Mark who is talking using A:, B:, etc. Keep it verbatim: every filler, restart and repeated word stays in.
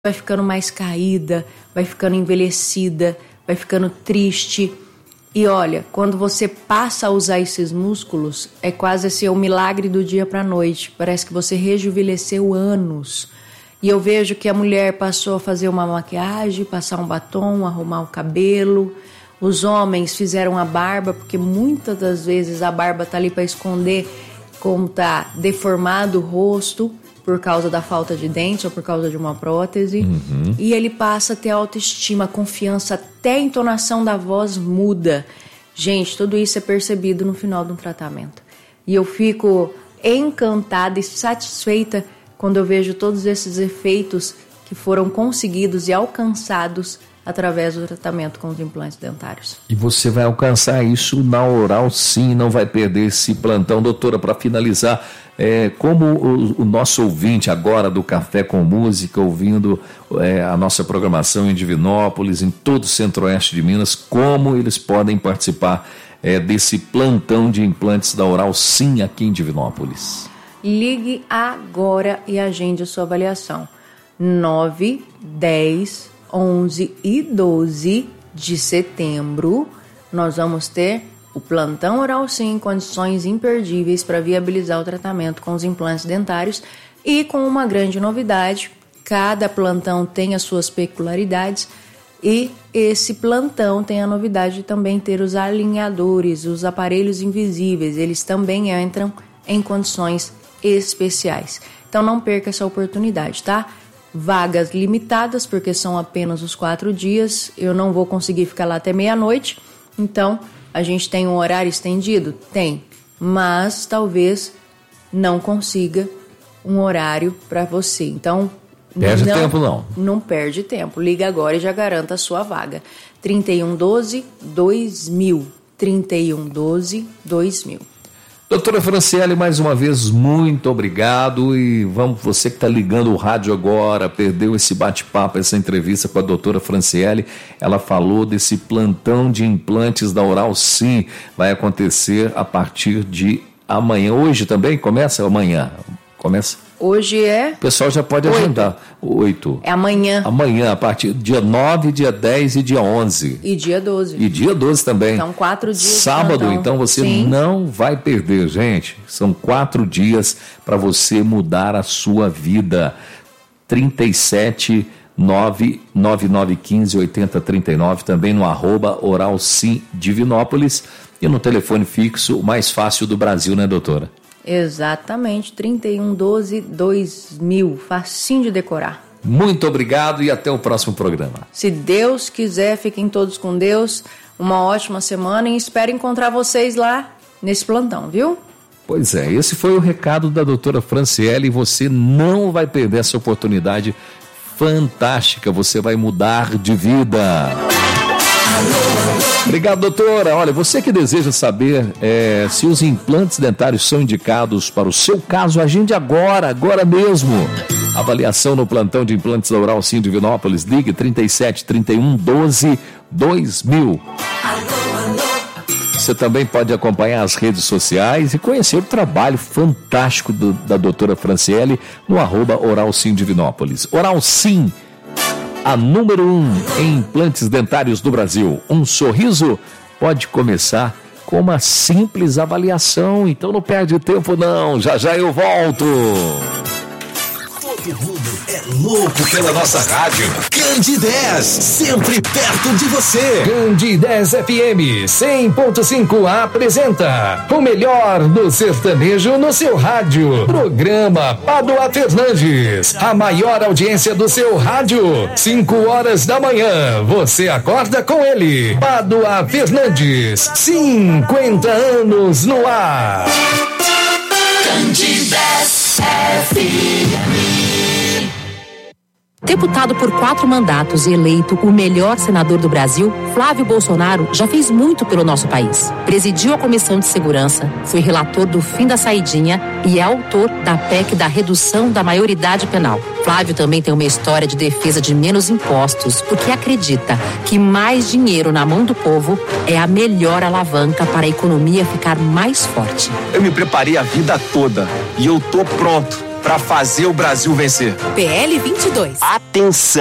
A: vai ficando mais caída, vai ficando envelhecida, vai ficando triste. E olha, quando você passa a usar esses músculos, é quase assim um milagre do dia para a noite. Parece que você rejuvenesceu anos. E eu vejo que a mulher passou a fazer uma maquiagem, passar um batom, arrumar o cabelo. Os homens fizeram a barba, porque muitas das vezes a barba tá ali para esconder como tá deformado o rosto por causa da falta de dente ou por causa de uma prótese. Uhum. E ele passa a ter autoestima, confiança, até a entonação da voz muda. Gente, tudo isso é percebido no final de um tratamento. E eu fico encantada e satisfeita quando eu vejo todos esses efeitos que foram conseguidos e alcançados através do tratamento com os implantes dentários.
B: E você vai alcançar isso na Oral Sim, não vai perder esse plantão. Doutora, para finalizar, é, como o, o nosso ouvinte agora do Café com Música, ouvindo é, a nossa programação em Divinópolis, em todo o centro-oeste de Minas, como eles podem participar é, desse plantão de implantes da Oral Sim aqui em Divinópolis?
A: Ligue agora e agende a sua avaliação. nove, dez, onze e doze de setembro, nós vamos ter o plantão Oral Sim em condições imperdíveis para viabilizar o tratamento com os implantes dentários e com uma grande novidade, cada plantão tem as suas peculiaridades e esse plantão tem a novidade de também ter os alinhadores, os aparelhos invisíveis, eles também entram em condições especiais. Então não perca essa oportunidade, tá? Vagas limitadas, porque são apenas os quatro dias. Eu não vou conseguir ficar lá até meia-noite. Então, a gente tem um horário estendido? Tem. Mas talvez não consiga um horário para você. Então,
B: perde
A: não,
B: tempo não.
A: Não perde tempo. Liga agora e já garanta a sua vaga. trinta e um, doze, dois mil. trinta e um, doze, dois mil.
B: Doutora Franciele, mais uma vez, muito obrigado. E vamos, você que está ligando o rádio agora, perdeu esse bate-papo, essa entrevista com a doutora Franciele. Ela falou desse plantão de implantes da Oral Sim. Vai acontecer a partir de amanhã. Hoje também? Começa amanhã? Começa?
A: Hoje é...
B: O pessoal já pode
A: oito.
B: agendar. Oito.
A: É amanhã.
B: Amanhã, a partir do dia nove, dia dez e dia onze.
A: E dia doze.
B: E dia doze também.
A: São quatro dias.
B: Sábado, então você Sim. não vai perder, gente. São quatro dias para você mudar a sua vida. trinta e sete, nove nove nove um cinco, oito zero três nove, também no arroba Oral Sim Divinópolis e no telefone fixo, o mais fácil do Brasil, né, doutora?
A: Exatamente, trinta e um, doze, dois mil, facinho de decorar.
B: Muito obrigado e até o próximo programa.
A: Se Deus quiser, fiquem todos com Deus, uma ótima semana e espero encontrar vocês lá nesse plantão, viu?
B: Pois é, esse foi o recado da doutora Franciele e você não vai perder essa oportunidade fantástica, você vai mudar de vida. Obrigado, doutora. Olha, você que deseja saber é, se os implantes dentários são indicados para o seu caso, agende agora, agora mesmo. Avaliação no plantão de implantes da Oral Sim Divinópolis. Ligue trinta e sete, trinta e um, doze, dois mil. Você também pode acompanhar as redes sociais e conhecer o trabalho fantástico do, da doutora Franciele no arroba Oral Sim Divinópolis. Oral Sim, a número um em implantes dentários do Brasil. Um sorriso pode começar com uma simples avaliação, então não perde tempo não, já já eu volto.
C: Todo mundo é louco pela nossa rádio. Candidez, sempre perto de você.
D: Candidez F M cem ponto cinco apresenta o melhor do sertanejo no seu rádio. Programa Padua Fernandes, a maior audiência do seu rádio. cinco horas da manhã, você acorda com ele. Padua Fernandes, cinquenta anos no ar.
C: Candidez F M.
E: Deputado por quatro mandatos e eleito o melhor senador do Brasil, Flávio Bolsonaro já fez muito pelo nosso país. Presidiu a Comissão de Segurança, foi relator do fim da saidinha e é autor da P E C da redução da maioridade penal. Flávio também tem uma história de defesa de menos impostos, porque acredita que mais dinheiro na mão do povo é a melhor alavanca para a economia ficar mais forte.
F: Eu me preparei a vida toda e eu tô pronto. para fazer o Brasil vencer.
E: P L vinte e dois.
F: Atenção!